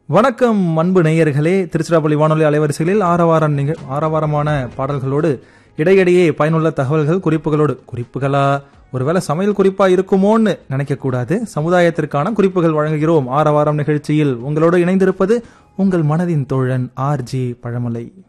வணக்கம் அன்பு நேயர்களே. திருச்சிராப்பள்ளி வானொலி அலைவரிசைகளில் ஆரவாரமான பாடல்களோடு இடையிடையே பயனுள்ள தகவல்கள் குறிப்புகளா ஒருவேளை சமையல் குறிப்பா இருக்குமோன்னு நினைக்க கூடாது. சமுதாயத்திற்கான குறிப்புகள் வழங்குகிறோம். ஆரவாரம் நிகழ்ச்சியில் உங்களோடு இணைந்திருப்பது உங்கள் மனதின் தோழன் RJ பழமலை.